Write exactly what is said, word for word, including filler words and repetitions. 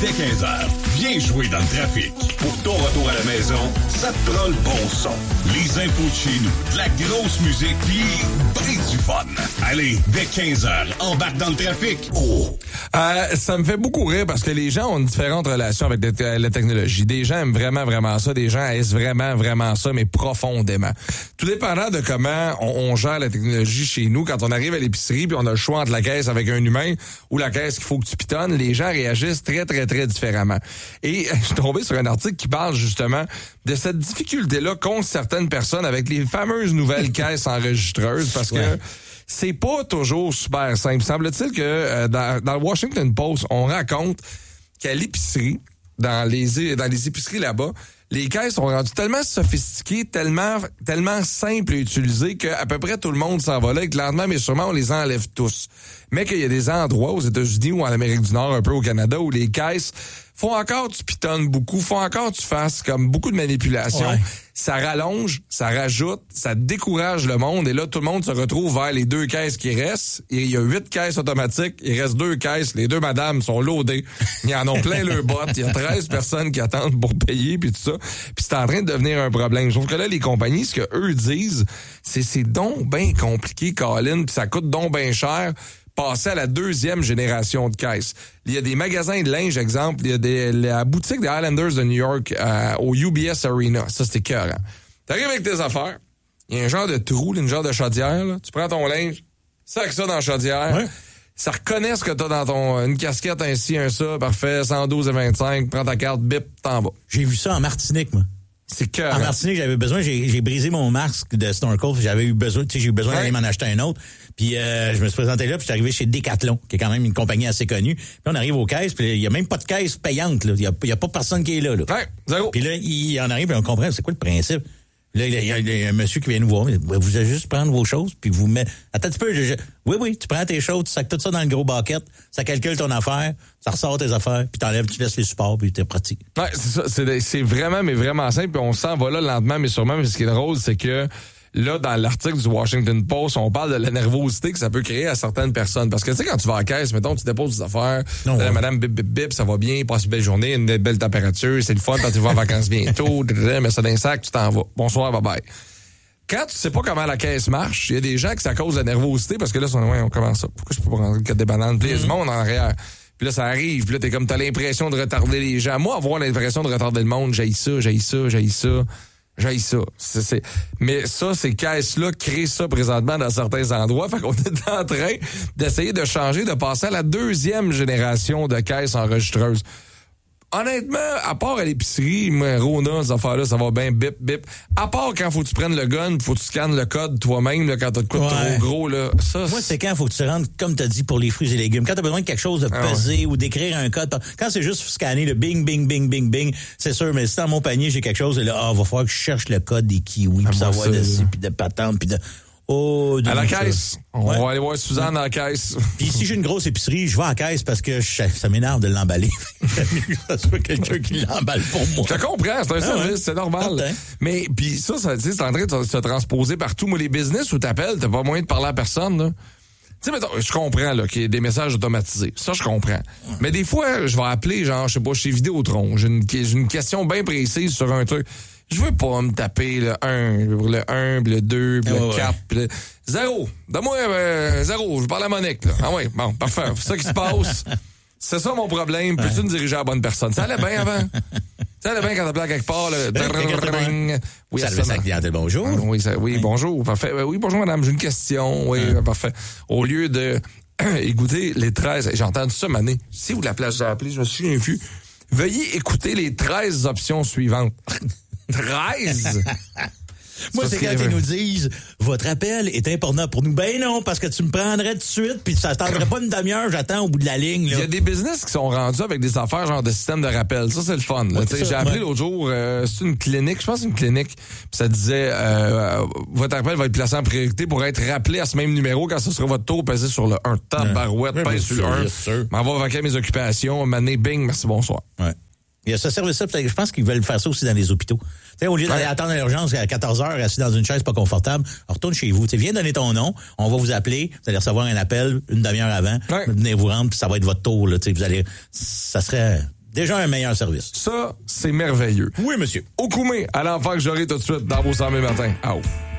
dès quinze heures. Viens jouer dans le trafic. Pour ton retour à la maison, ça te prend le bon son. Les infos de chez nous, de la grosse musique, puis ben du fun. Allez, dès quinze heures, embarque dans le trafic. Oh! Euh, ça me fait beaucoup rire parce que les gens ont une différente relation avec la, la technologie. Des gens aiment vraiment, vraiment ça. Des gens haïssent vraiment, vraiment ça, mais profondément. Tout dépendant de comment on, on gère la technologie chez nous, quand on arrive à l'épicerie puis on a le choix entre la caisse avec un humain ou la caisse qu'il faut que tu pitonnes, les gens réagissent très, très, très différemment. Et je suis tombé sur un article qui parle justement de cette difficulté-là qu'ont certaines personnes avec les fameuses nouvelles caisses enregistreuses parce ouais. que c'est pas toujours super simple. Semble-t-il que euh, dans, dans le Washington Post, on raconte qu'à l'épicerie, dans les dans les épiceries là-bas, les caisses sont rendues tellement sophistiquées, tellement tellement simples à utiliser qu'à peu près tout le monde s'en va là et que lentement mais sûrement on les enlève tous. Mais qu'il y a des endroits aux États-Unis ou en Amérique du Nord, un peu au Canada, où les caisses font encore tu pitonnes beaucoup, font encore tu fasses comme beaucoup de manipulations. Ouais. Ça rallonge, ça rajoute, ça décourage le monde et là tout le monde se retrouve vers les deux caisses qui restent. Il y a huit caisses automatiques, il reste deux caisses, les deux madames sont loadées. Ils en ont plein le bottes, il y a treize personnes qui attendent pour payer puis tout ça. Puis c'est en train de devenir un problème. Je trouve que là les compagnies ce que eux disent, c'est c'est donc bien compliqué Colin, puis ça coûte donc bien cher. Passer à la deuxième génération de caisses. Il y a des magasins de linge, exemple, il y a des, la boutique des Highlanders de New York euh, au U B S Arena. Ça, c'était écœurant. T'arrives avec tes affaires, il y a un genre de trou, une genre de chaudière, là. Tu prends ton linge, sac ça dans la chaudière, ouais. Ça reconnaît ce que t'as dans ton... Une casquette, un ci, un ça, parfait, cent douze et vingt-cinq, prends ta carte, bip, t'en vas. J'ai vu ça en Martinique, moi. C'est cœur. En Martinique, j'avais besoin, j'ai, j'ai brisé mon masque de snorkel, j'avais eu besoin, tu sais, j'ai eu besoin ouais. d'aller m'en acheter un autre. Puis euh, je me suis présenté là, puis je suis arrivé chez Decathlon, qui est quand même une compagnie assez connue. Puis on arrive aux caisses, puis il y a même pas de caisse payante, là. Il y a, y a pas personne qui est là, là. Ouais, zéro. Puis là, il en arrive, puis on comprend, c'est quoi le principe? Là, il y, y, y a un monsieur qui vient nous voir. Vous allez juste prendre vos choses, puis vous mettez... Attends un petit peu. Je, je... Oui, oui, tu prends tes choses, tu sacs tout ça dans le gros bucket, ça calcule ton affaire, ça ressort tes affaires, puis t'enlèves, tu laisses les supports, puis t'es pratique. Ouais, c'est ça. C'est, c'est vraiment, mais vraiment simple. Puis on s'en va là lentement, mais sûrement. Mais ce qui est drôle, c'est que là, dans l'article du Washington Post, on parle de la nervosité que ça peut créer à certaines personnes. Parce que, tu sais, quand tu vas à la caisse, mettons, tu déposes tes affaires, non, ouais. Madame bip, bip, bip, ça va bien, passe une belle journée, une belle température, c'est le fun quand tu vas en vacances bientôt, mets ça dans un sac, tu t'en vas. Bonsoir, bye bye. Quand tu sais pas comment la caisse marche, il y a des gens qui ça cause de la nervosité parce que là, ouais, on commence ça. Pourquoi je peux pas prendre le code des bananes? Puis il y a du monde en arrière. Puis là, ça arrive. Puis là, t'es comme, t'as l'impression de retarder les gens. Moi, avoir l'impression de retarder le monde, j'haïs ça, j'haïs ça, j'haïs ça, j'haïs ça. C'est, c'est... Mais ça, ces caisses-là créent ça présentement dans certains endroits. Fait qu'on est en train d'essayer de changer, de passer à la deuxième génération de caisses enregistreuses. Honnêtement, à part à l'épicerie, moi, Rona, ces affaires-là, ça va bien bip, bip. À part quand faut que tu prennes le gun, faut que tu scannes le code toi-même, là, quand t'as de quoi de ouais. trop gros, là. Ça, moi, c'est quand faut que tu rentres, comme t'as dit, pour les fruits et légumes. Quand t'as besoin de quelque chose de peser ah ouais. ou d'écrire un code. Quand c'est juste scanner le bing, bing, bing, bing, bing, c'est sûr, mais si dans mon panier, j'ai quelque chose, et là, ah, va falloir que je cherche le code des kiwis, ah, puis ça va de ci, puis de patente, puis de... Oh, à la caisse. On ouais. va aller voir Suzanne à la caisse. Puis si j'ai une grosse épicerie, je vais à la caisse parce que je, ça m'énerve de l'emballer. J'aime mieux que ça soit quelqu'un qui l'emballe pour moi. Je comprends, c'est un ah service, ouais. c'est normal. Okay. Mais puis ça, ça tu sais, c'est en train de se transposer partout. Moi, les business où t'appelles, t'as pas moyen de parler à personne, là. Tu sais, mettons, je comprends, là, qu'il y ait des messages automatisés. Ça, je comprends. Ouais. Mais des fois, je vais appeler, genre, je sais pas, chez Vidéotron. J'ai une, j'ai une question bien précise sur un truc. Je veux pas me taper le un, le un, le deux, le oh, quatre, ouais. le zéro. Donne-moi euh, zéro, je parle à Monique. Là. Ah oui, bon, parfait. C'est ça qui se passe. C'est ça mon problème. Peux-tu ouais. me diriger à la bonne personne? Ça allait bien avant. Ça allait bien quand t'appelais à quelque part. Là. Oui, service à la clientèle, bonjour. Ah, oui, ça, oui, oui, bonjour. Parfait. Oui, bonjour madame, j'ai une question. Oui, ouais. parfait. Au lieu de écouter les treize, j'ai entendu ça, Mané. Si vous l'appelez, j'ai appelé, je me souviens plus. Veuillez écouter les treize options suivantes. treize Moi, c'est quand ils nous disent « Votre appel est important pour nous. » Ben non, parce que tu me prendrais tout de suite, puis ça ne t'attendrait pas une demi-heure, j'attends au bout de la ligne. Il y a des business qui sont rendus avec des affaires genre de système de rappel. Ça, c'est le fun. Là. Ouais, ça, j'ai appelé ouais. l'autre jour, euh, c'est une clinique, je pense une clinique, puis ça disait euh, « Votre appel va être placé en priorité pour être rappelé à ce même numéro quand ce sera votre tour, pesez sur le un. Tabarouette, ouais, pèse sur le un. M'en va vaquer mes occupations, m'amener, bing, merci, bonsoir. » Ouais. Il y a ce service-là, je pense qu'ils veulent faire ça aussi dans les hôpitaux. T'sais, au lieu d'aller ouais. attendre à l'urgence à quatorze heures, assis dans une chaise pas confortable, retourne chez vous. T'sais, viens donner ton nom, on va vous appeler, vous allez recevoir un appel une demi-heure avant, ouais. venez vous rendre, puis ça va être votre tour. Là, vous allez, ça serait Déjà un meilleur service. Ça, c'est merveilleux. Oui, monsieur. Au Koumé, à l'enfant que j'aurai tout de suite dans vos cent mille matins. Ah, oh.